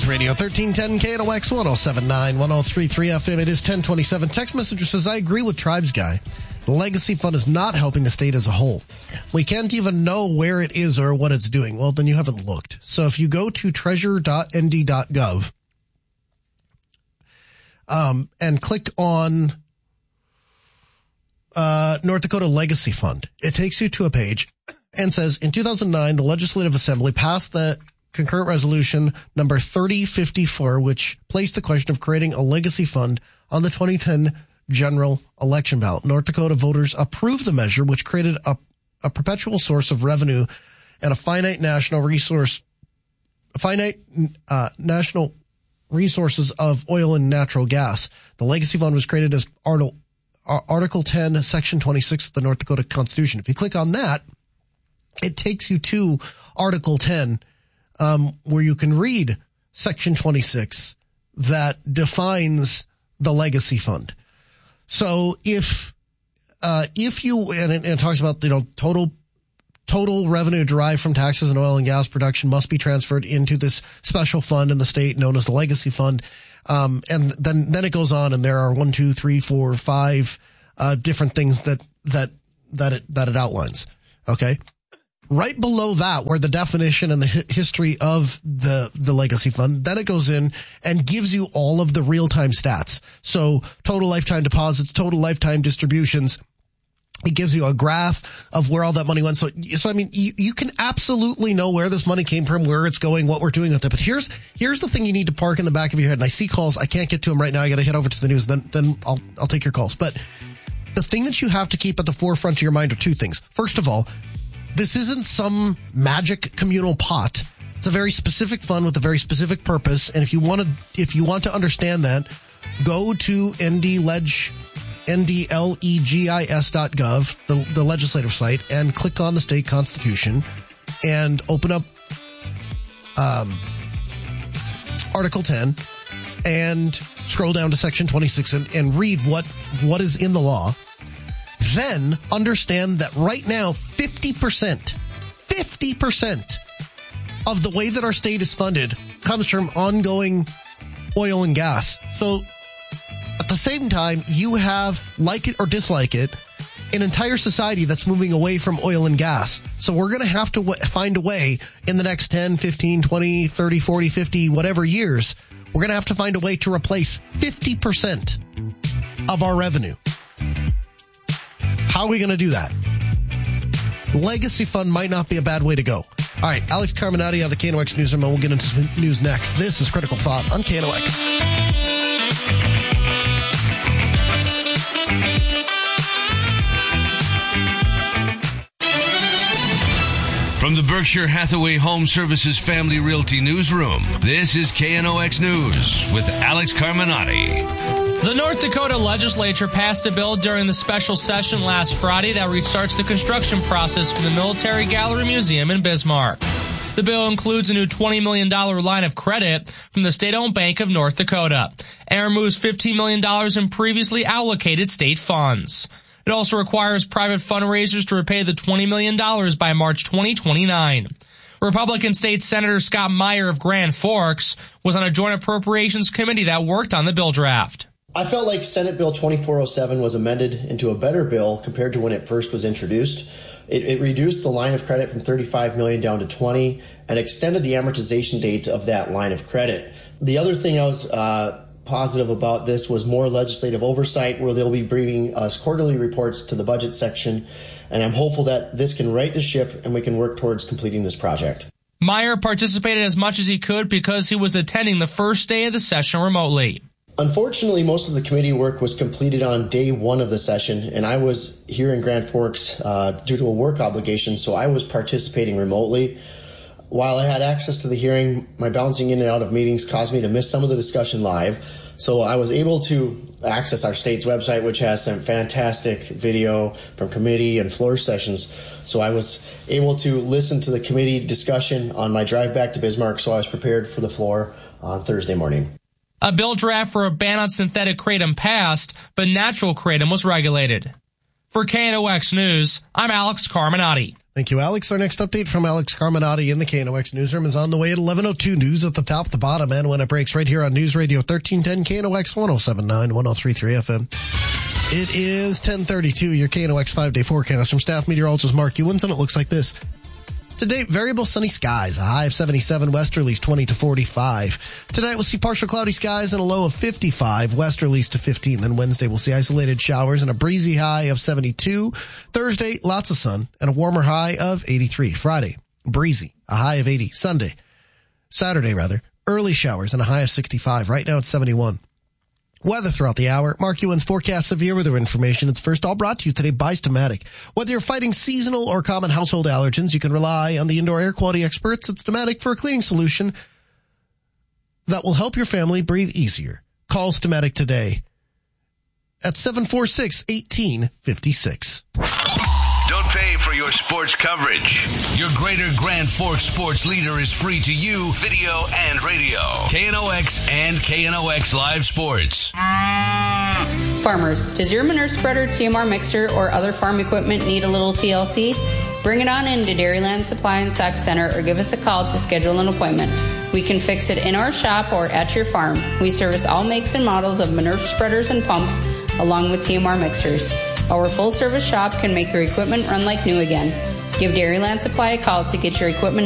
News Radio 1310 KNOX 1079 1033 FM. It is 1027. Text messenger says, I agree with Tribes Guy. The legacy fund is not helping the state as a whole. We can't even know where it is or what it's doing. Well, then you haven't looked. So if you go to treasure.nd.gov and click on North Dakota Legacy Fund, it takes you to a page and says, in 2009, the Legislative Assembly passed the concurrent resolution number 3054, which placed the question of creating a legacy fund on the 2010 general election ballot. North Dakota voters approved the measure, which created a perpetual source of revenue and a finite national resources of oil and natural gas. The legacy fund was created as Article 10, Section 26 of the North Dakota Constitution. If you click on that, it takes you to Article 10, where you can read Section 26 that defines the legacy fund. So if you, and it talks about, total revenue derived from taxes and oil and gas production must be transferred into this special fund in the state known as the legacy fund. And then it goes on, and there are 1, 2, 3, 4, 5, different things that it outlines. Okay. Right below that, where the definition and the history of the legacy fund, then it goes in and gives you all of the real-time stats. So total lifetime deposits, total lifetime distributions. It gives you a graph of where all that money went. So I mean, you can absolutely know where this money came from, where it's going, what we're doing with it. But here's the thing you need to park in the back of your head. And I see calls. I can't get to them right now. I got to head over to the news. Then I'll take your calls. But the thing that you have to keep at the forefront of your mind are two things. First of all, this isn't some magic communal pot. It's a very specific fund with a very specific purpose. And if you want to understand that, go to ndlegis.gov, the legislative site, and click on the state constitution and open up Article 10 and scroll down to Section 26 and read what is in the law. Then understand that right now, 50% of the way that our state is funded comes from ongoing oil and gas. So at the same time, you have, like it or dislike it, an entire society that's moving away from oil and gas. So we're going to have to find a way in the next 10, 15, 20, 30, 40, 50, whatever years, we're going to have to find a way to replace 50% of our revenue. How are we going to do that? Legacy fund might not be a bad way to go. All right, Alex Carminati of the KNOX Newsroom. We'll get into some news next. This is Critical Thought on KNOX. From the Berkshire Hathaway Home Services Family Realty Newsroom, this is KNOX News with Alex Carminati. The North Dakota legislature passed a bill during the special session last Friday that restarts the construction process for the Military Gallery Museum in Bismarck. The bill includes a new $20 million line of credit from the state-owned Bank of North Dakota and removes $15 million in previously allocated state funds. It also requires private fundraisers to repay the $20 million by March 2029. Republican State Senator Scott Meyer of Grand Forks was on a joint appropriations committee that worked on the bill draft. I felt like Senate Bill 2407 was amended into a better bill compared to when it first was introduced. It reduced the line of credit from $35 million down to $20 and extended the amortization date of that line of credit. The other thing I was positive about this was more legislative oversight, where they'll be bringing us quarterly reports to the budget section, and I'm hopeful that this can right the ship and we can work towards completing this project. Meyer participated as much as he could because he was attending the first day of the session remotely. Unfortunately, most of the committee work was completed on day one of the session, and I was here in Grand Forks due to a work obligation, so I was participating remotely. While I had access to the hearing, my bouncing in and out of meetings caused me to miss some of the discussion live, so I was able to access our state's website, which has some fantastic video from committee and floor sessions. So I was able to listen to the committee discussion on my drive back to Bismarck, so I was prepared for the floor on Thursday morning. A bill draft for a ban on synthetic kratom passed, but natural kratom was regulated. For KNOX News, I'm Alex Carminati. Thank you, Alex. Our next update from Alex Carminati in the KNOX newsroom is on the way at 11:02. News at the top, the bottom, and when it breaks right here on News Radio 1310 KNOX 107.9, 103.3 FM. It is 10:32. Your KNOX 5-day forecast from staff meteorologist Mark Ewens, and it looks like this. Today, variable sunny skies, a high of 77, westerlies 20 to 45. Tonight, we'll see partial cloudy skies and a low of 55, westerlies to 15. Then Wednesday, we'll see isolated showers and a breezy high of 72. Thursday, lots of sun and a warmer high of 83. Friday, breezy, a high of 80. Saturday, early showers and a high of 65. Right now, it's 71. Weather throughout the hour. Mark Ewens forecast severe weather information. It's first all brought to you today by Stamatic. Whether you're fighting seasonal or common household allergens, you can rely on the indoor air quality experts at Stamatic for a cleaning solution that will help your family breathe easier. Call Stamatic today at 746-1856. Don't pay for your sports coverage. Your Greater Grand Forks sports leader is free to you, video and radio. KNOX and KNOX Live Sports. Farmers, does your manure spreader, TMR mixer, or other farm equipment need a little TLC? Bring it on into Dairyland Supply and Sack Center or give us a call to schedule an appointment. We can fix it in our shop or at your farm. We service all makes and models of manure spreaders and pumps, along with TMR mixers. Our full-service shop can make your equipment run like new again. Give Dairyland Supply a call to get your equipment